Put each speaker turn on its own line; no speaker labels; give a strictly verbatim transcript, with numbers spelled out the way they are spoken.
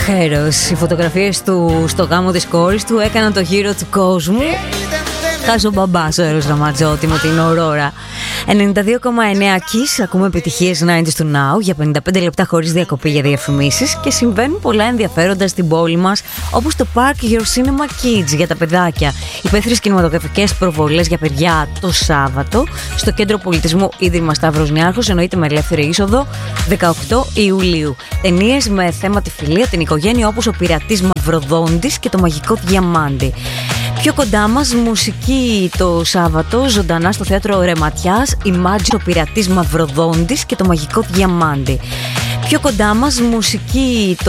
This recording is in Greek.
Χέρος. Οι φωτογραφίες του στο γάμο της κόρης του έκαναν το γύρο του κόσμου. Χάζω μπαμπάς ο Έρος Ραματζότη με την Ορόρα. ενενήντα δύο κόμμα εννέα Kiss, ακούμε επιτυχίες ενενήντα του Now για πενήντα πέντε λεπτά χωρίς διακοπή για διαφημίσεις και συμβαίνουν πολλά ενδιαφέροντα στην πόλη μας, όπως το Park Your Cinema Kids για τα παιδάκια. Υπαίθριες κινηματογραφικές προβολές για παιδιά το Σάββατο στο Κέντρο Πολιτισμού Ίδρυμα Σταύρος Νιάρχος, εννοείται με ελεύθερη είσοδο, δεκαοκτώ Ιουλίου. Ταινίες με θέμα τη φιλία, την οικογένεια, όπως ο Πειρατής Μαυροδόντης και το Μαγικό Διαμάντι. Πιο κοντά μας μουσική το Σάββατο, ζωντανά στο θέατρο Ρεματιάς, Imagine, ο Πειρατής Μαυροδόντης και το Μαγικό Διαμάντι. Πιο κοντά μας μουσική το